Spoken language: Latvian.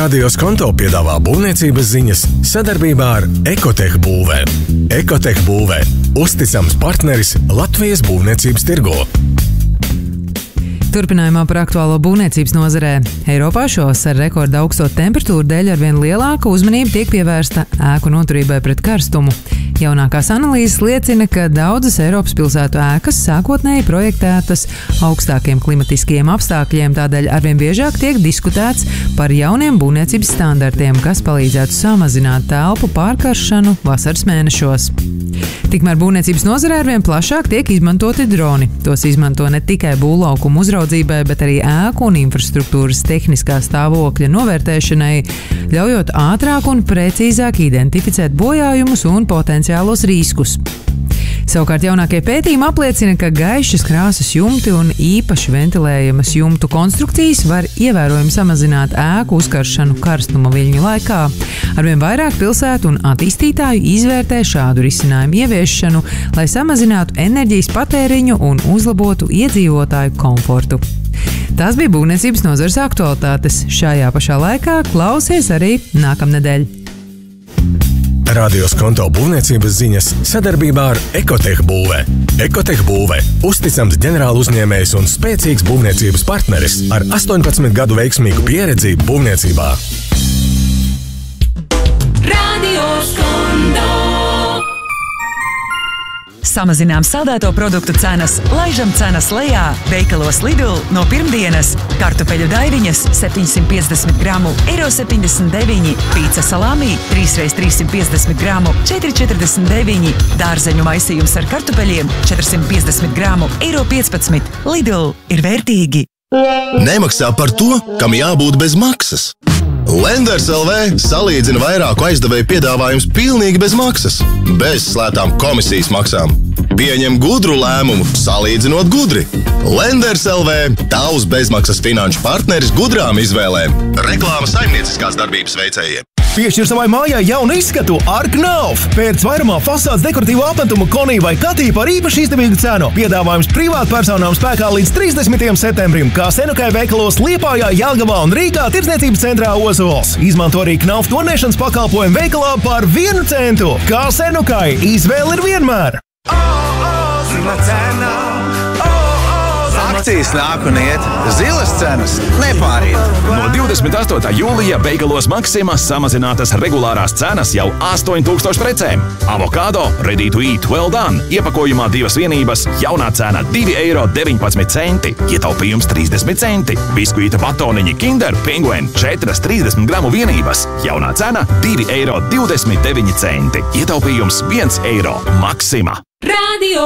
Radio Skonto piedāvā būvniecības ziņas sadarbībā ar Ekotech būvē. Ekotech būvē – uzticams partneris Latvijas būvniecības tirgū. Turpinājumā par aktuālo būvniecības nozarē. Eiropā šos ar rekorda augsto temperatūru dēļ arvien lielāka uzmanība tiek pievērsta ēku noturībai pret karstumu. Jaunākās analīzes liecina, ka daudzas Eiropas pilsētu ēkas sākotnēji projektētas augstākiem klimatiskiem apstākļiem, tādēļ arvien biežāk tiek diskutēts par jauniem būvniecības standartiem, kas palīdzētu samazināt telpu pārkaršanu vasaras mēnešos. Tikmēr būvniecības nozarē arvien plašāk tiek izmantoti droni. Tos izmanto ne tikai būvlaukumu uzraudzībai, bet arī ēku un infrastruktūras tehniskā stāvokļa novērtēšanai, ļaujot ātrāk un precīzāk identificēt bojājumus un potenciālos riskus. Savukārt jaunākie pētījumi apliecina, ka gaišas krāsas jumti un īpaši ventilējamas jumtu konstrukcijas var ievērojami samazināt ēku uzkaršanu karstuma viļņu laikā. Arvien vairāk pilsētu un attīstītāju izvērtē šādu risinājumu ieviešanu, lai samazinātu enerģijas patēriņu un uzlabotu iedzīvotāju komfortu. Tas bija būvniecības nozares aktualitātes. Šajā pašā laikā klausies arī nākamnedēļ. Radio Skonto būvniecības ziņas sadarbībā ar Ekotech būvē. Ekotech būvē – uzticams ģenerāla uzņēmējs un spēcīgs būvniecības partneris ar 18 gadu veiksmīgu pieredzi būvniecībā. Radio Skonto. Samazinām saldēto produktu cenas, laižam cenas lejā, veikalos Lidl no pirmdienas. Kartupeļu daiviņas 750 gramu, €79, pīca salāmī 3x350 gramu, 4,49, dārzeņu maisījums ar kartupeļiem 450 gramu, €15. Lidl ir vērtīgi. Nemaksā par to, kam jābūt bez maksas. Lenders LV salīdzina vairāku aizdevēju piedāvājums pilnīgi bez maksas, bez slēptām komisijas maksām. Pieņem gudru lēmumu, salīdzinot gudri. Lenders LV – tavs bezmaksas finanšu partneris gudrām izvēlēm. Reklāma saimnieciskās darbības veicējiem. Piešķir savai mājai jaunu izskatu ar Knauf. Pērc vairumā fasādes dekoratīvu apmetumu Konī vai Katī par īpaši izdevīgu cenu. Piedāvājums privātpersonām spēkā līdz 30. septembrim, kā Senukai veikalos Liepājā, Jelgavā un Rīgā tirdzniecības centrā Ozols. Izmanto arī Knauf tonēšanas pakalpojumu veikalā par 1 centu. Kā Senukai, izvēle ir vienmēr. Akcijas nāk un iet, zilas cenas nepārīt. No 28. jūlija veikalos Maxima samazinātas regulārās cenas jau 8000 precēm. Avokado ready to eat well done. Iepakojumā 2 vienības, jaunā cena €2,19. Ietaupījums 30 centi. Biskuīta batoniņi Kinder Penguin 4,30 gramu vienības. Jaunā cena €2,29. Ietaupījums €1. Maxima. Radio